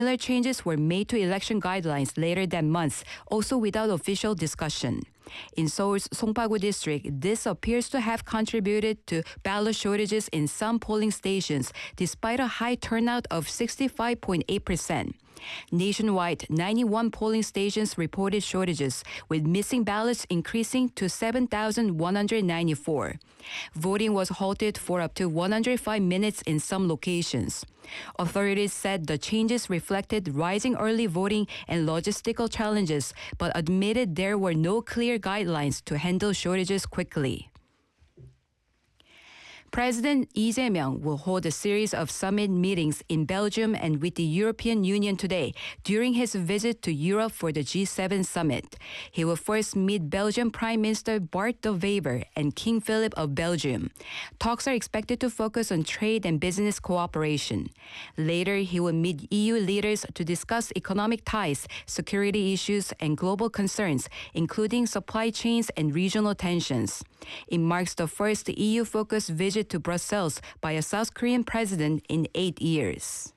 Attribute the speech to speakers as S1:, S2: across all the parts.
S1: Similar changes were made to election guidelines later that month, also without official discussion. In Seoul's Songpa-gu district, this appears to have contributed to ballot shortages in some polling stations, despite a high turnout of 65.8%. Nationwide, 91 polling stations reported shortages, with missing ballots increasing to 7,194. Voting was halted for up to 105 minutes in some locations. Authorities said the changes reflected rising early voting and logistical challenges, but admitted there were no clear guidelines to handle shortages quickly. President Lee Jae-myung will hold a series of summit meetings in Belgium and with the European Union today during his visit to Europe for the G7 summit. He will first meet Belgian Prime Minister Bart de Wever and King Philip of Belgium. Talks are expected to focus on trade and business cooperation. Later, he will meet EU leaders to discuss economic ties, security issues, and global concerns, including supply chains and regional tensions. It marks the first EU-focused visit to Brussels by a South Korean president in 8 years.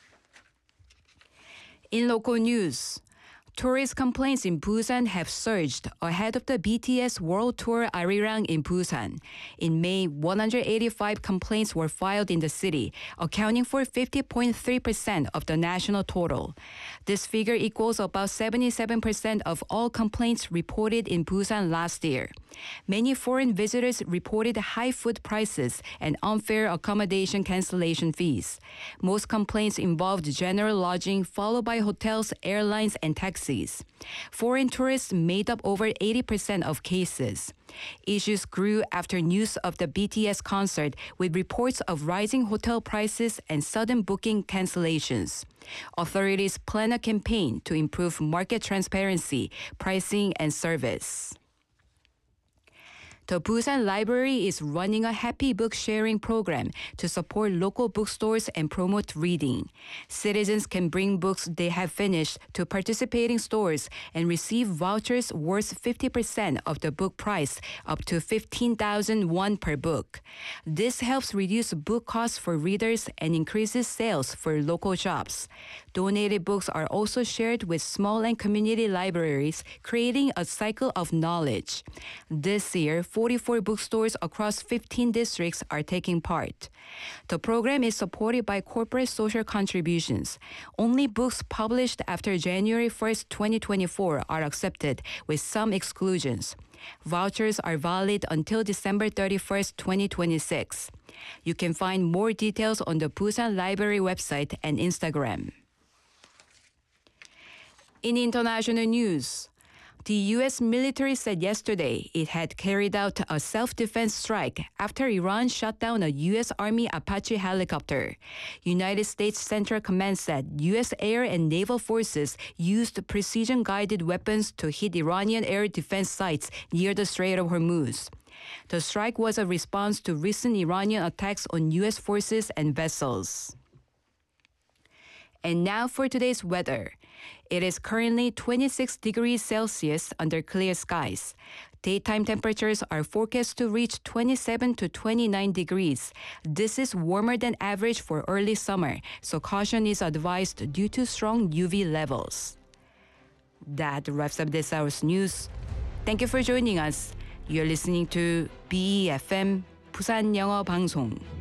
S1: In local news, tourist complaints in Busan have surged ahead of the BTS World Tour Arirang in Busan. In May, 185 complaints were filed in the city, accounting for 50.3% of the national total. This figure equals about 77% of all complaints reported in Busan last year. Many foreign visitors reported high food prices and unfair accommodation cancellation fees. Most complaints involved general lodging, followed by hotels, airlines, and taxis. Foreign tourists made up over 80% of cases. Issues grew after news of the BTS concert, with reports of rising hotel prices and sudden booking cancellations. Authorities plan a campaign to improve market transparency, pricing, and service. The Busan Library is running a happy book sharing program to support local bookstores and promote reading. Citizens can bring books they have finished to participating stores and receive vouchers worth 50% of the book price, up to 15,000 won per book. This helps reduce book costs for readers and increases sales for local shops. Donated books are also shared with small and community libraries, creating a cycle of knowledge. This year, 44 bookstores across 15 districts are taking part. The program is supported by corporate social contributions. Only books published after January 1st, 2024 are accepted, with some exclusions. Vouchers are valid until December 31st, 2026. You can find more details on the Busan Library website and Instagram. In international news, the U.S. military said yesterday it had carried out a self-defense strike after Iran shot down a U.S. Army Apache helicopter. United States Central Command said U.S. air and naval forces used precision-guided weapons to hit Iranian air defense sites near the Strait of Hormuz. The strike was a response to recent Iranian attacks on U.S. forces and vessels. And now for today's weather. It is currently 26 degrees Celsius under clear skies. Daytime temperatures are forecast to reach 27 to 29 degrees. This is warmer than average for early summer, so caution is advised due to strong UV levels. That wraps up this hour's news. Thank you for joining us. You're listening to BEFM 부산 영어 방송.